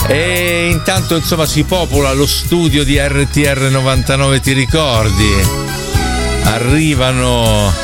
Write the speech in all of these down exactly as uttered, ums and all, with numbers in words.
E intanto insomma si popola lo studio di R T R novantanove, ti ricordi? Arrivano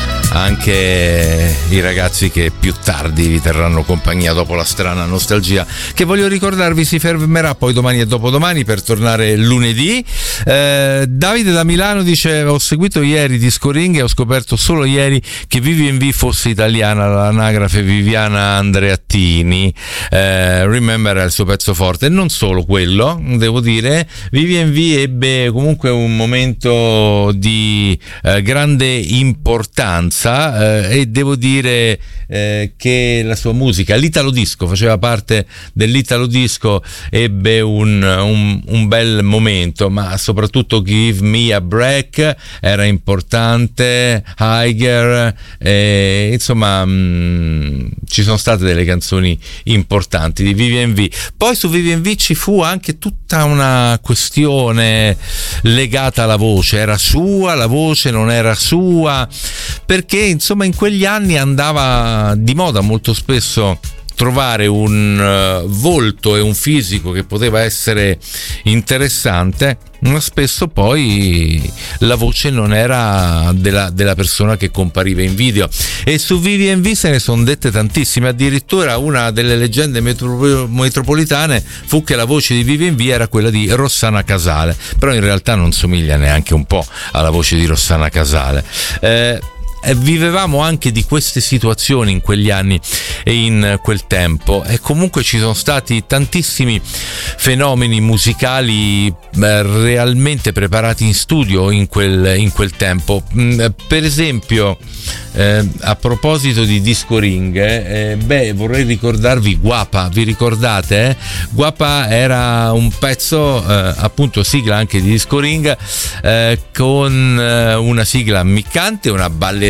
anche i ragazzi che più tardi vi terranno compagnia dopo la strana nostalgia, che voglio ricordarvi si fermerà poi domani e dopodomani per tornare lunedì. eh, Davide da Milano dice: ho seguito ieri Disco Ring e ho scoperto solo ieri che V V and V fosse italiana, l'anagrafe Viviana Andreattini. eh, Remember è il suo pezzo forte, e non solo quello, devo dire. V V and V ebbe comunque un momento di eh, grande importanza, Eh, e devo dire eh, che la sua musica, l'italo disco, faceva parte dell'italo disco, ebbe un, un, un bel momento, ma soprattutto Give Me a Break era importante, Higher, eh, insomma mh, ci sono state delle canzoni importanti di V V and V. Poi su V V and V ci fu anche tutta una questione legata alla voce, era sua la voce, non era sua, perché insomma in quegli anni andava di moda molto spesso trovare un uh, volto e un fisico che poteva essere interessante, ma spesso poi la voce non era della, della persona che compariva in video. E su V V and V se ne sono dette tantissime, addirittura una delle leggende metro- metropolitane fu che la voce di V V and V era quella di Rossana Casale, però in realtà non somiglia neanche un po' alla voce di Rossana Casale. eh, Vivevamo anche di queste situazioni in quegli anni e in quel tempo, e comunque ci sono stati tantissimi fenomeni musicali eh, realmente preparati in studio in quel, in quel tempo. Per esempio, eh, a proposito di Disco Ring, eh, beh, vorrei ricordarvi Guapa, vi ricordate? Eh? Guapa era un pezzo, eh, appunto sigla anche di Disco Ring, eh, con eh, una sigla ammiccante, una ballerina,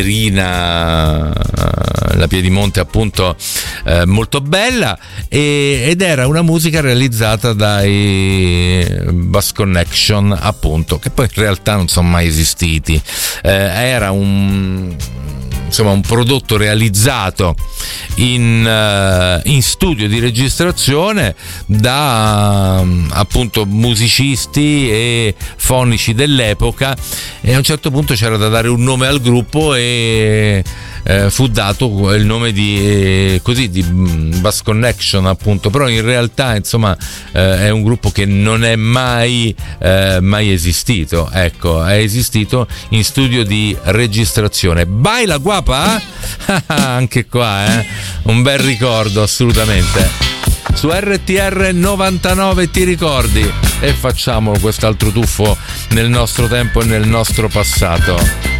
la Piedimonte appunto, eh, molto bella, e, ed era una musica realizzata dai Bass Connection, appunto, che poi in realtà non sono mai esistiti. Eh, era un insomma un prodotto realizzato in, uh, in studio di registrazione da um, appunto musicisti e fonici dell'epoca, e a un certo punto c'era da dare un nome al gruppo e eh, fu dato il nome di eh, così di Bass Connection, appunto, però in realtà insomma eh, è un gruppo che non è mai eh, mai esistito, ecco, è esistito in studio di registrazione. Baila Guapa? Anche qua eh? Un bel ricordo, assolutamente. Su R T R novantanove, ti ricordi? E facciamo quest'altro tuffo nel nostro tempo e nel nostro passato.